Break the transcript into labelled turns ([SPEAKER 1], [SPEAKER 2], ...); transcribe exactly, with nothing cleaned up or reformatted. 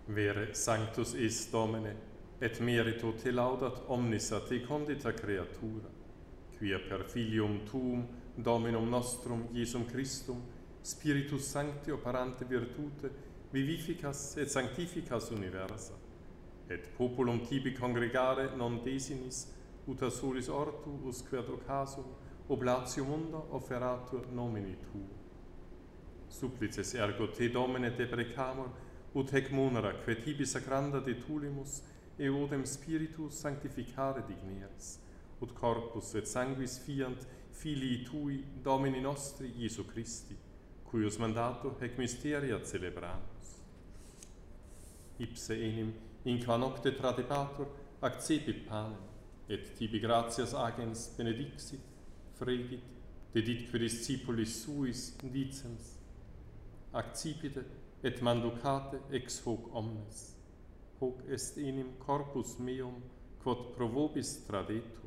[SPEAKER 1] Vere sanctus is Domine, et merito te laudat omnis a te condita creatura, quia per filium tuum, Dominum nostrum, Iesum Christum, Spiritus Sancti operante virtute, vivificas et sanctificas universa, et populum tibi congregare non desinis, uta solis ortu, usque ad occasum, oblatio munda offeratur nomini tuo. Supplices ergo te, Domine, deprecamur, ut hec munera, que tibi sacranda detulimus, eodem Spiritus sanctificare digneris, ut corpus et sanguis fiant filii tui, Domini nostri, Iesu Christi, cuius mandato hec mysteria celebramus. Ipse enim, in qua nocte tradebatur, accepit panem, et tibi gratias agens benedixit, fregit, deditque discipulis suis dicens, accipite et manducate ex hoc omnes. Hoc est enim corpus meum, quod pro vobis tradetur.